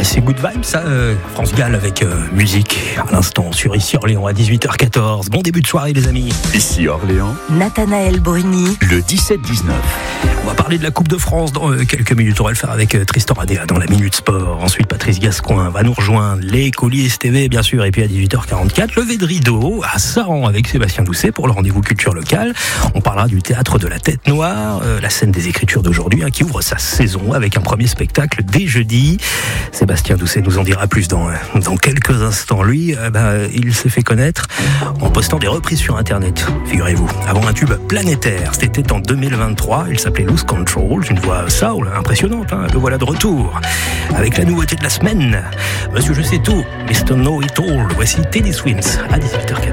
C'est Good Vibes, ça, France Gall avec musique à l'instant sur Ici Orléans à 18h14. Bon début de soirée les amis. Ici Orléans, Nathanaël Bruni, le 17-19. On va parler de la Coupe de France dans quelques minutes. On va le faire avec Tristan Adéa dans la Minute Sport. Ensuite, Patrice Gascoin va nous rejoindre. Les Colis STV, bien sûr. Et puis à 18h44, levé de rideau à Saran avec Sébastien Doucet pour le rendez-vous culture locale. On parlera du théâtre de la Tête Noire, la scène des Écritures d'aujourd'hui, qui ouvre sa saison avec un premier spectacle dès jeudi. Sébastien Doucet nous en dira plus dans quelques instants. Lui, il s'est fait connaître en postant des reprises sur Internet, figurez-vous. Avant un tube planétaire, c'était en 2023. Il s'appelait Lose Control, une voix soul impressionnante. Le voilà de retour avec la nouveauté de la semaine. Monsieur Je sais tout, Mr. Know It All. Voici Teddy Swims à 18h14.